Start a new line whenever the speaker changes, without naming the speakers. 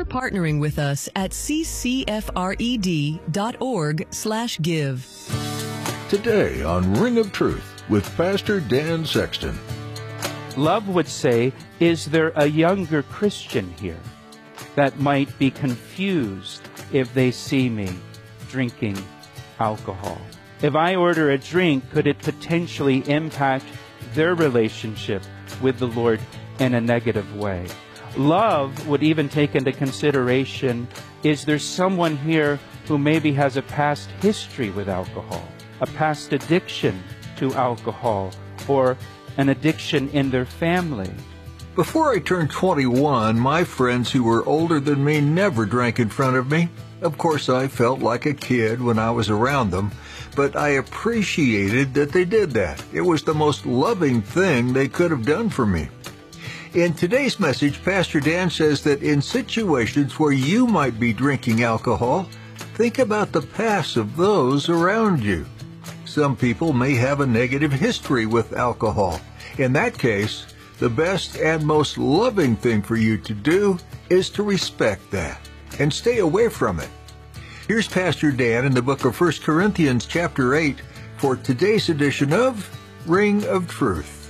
Consider partnering with us at ccfred.org/give.
Today on Ring of Truth with Pastor Dan Sexton.
Love would say, is there a younger Christian here that might be confused if they see me drinking alcohol? If I order a drink, could it potentially impact their relationship with the Lord in a negative way? Love would even take into consideration, is there someone here who maybe has a past history with alcohol, a past addiction to alcohol, or an addiction in their family?
Before I turned 21, my friends who were older than me never drank in front of me. Of course, I felt like a kid when I was around them, but I appreciated that they did that. It was the most loving thing they could have done for me. In today's message, Pastor Dan says that in situations where you might be drinking alcohol, think about the past of those around you. Some people may have a negative history with alcohol. In that case, the best and most loving thing for you to do is to respect that and stay away from it. Here's Pastor Dan in the book of 1 Corinthians chapter 8 for today's edition of Ring of Truth.